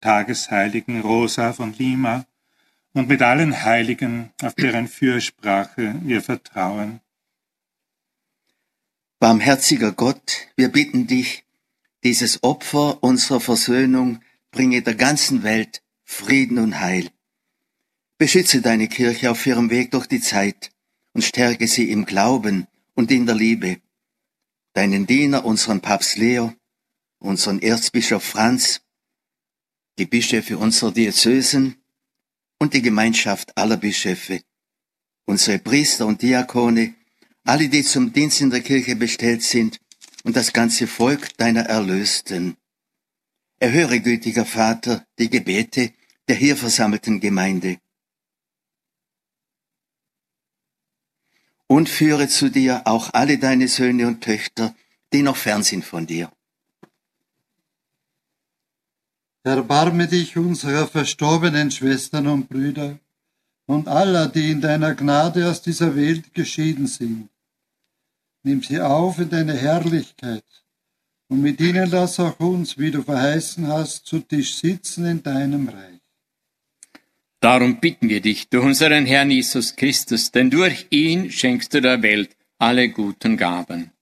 Tagesheiligen Rosa von Lima und mit allen Heiligen, auf deren Fürsprache wir vertrauen. Barmherziger Gott, wir bitten dich, dieses Opfer unserer Versöhnung bringe der ganzen Welt Frieden und Heil. Beschütze deine Kirche auf ihrem Weg durch die Zeit und stärke sie im Glauben und in der Liebe. Deinen Diener, unseren Papst Leo, unseren Erzbischof Franz, die Bischöfe unserer Diözesen und die Gemeinschaft aller Bischöfe, unsere Priester und Diakone, alle, die zum Dienst in der Kirche bestellt sind, und das ganze Volk deiner Erlösten. Erhöre, gütiger Vater, die Gebete der hier versammelten Gemeinde. Und führe zu dir auch alle deine Söhne und Töchter, die noch fern sind von dir. Erbarme dich unserer verstorbenen Schwestern und Brüder und aller, die in deiner Gnade aus dieser Welt geschieden sind. Nimm sie auf in deine Herrlichkeit und mit ihnen lass auch uns, wie du verheißen hast, zu Tisch sitzen in deinem Reich. Darum bitten wir dich durch unseren Herrn Jesus Christus, denn durch ihn schenkst du der Welt alle guten Gaben.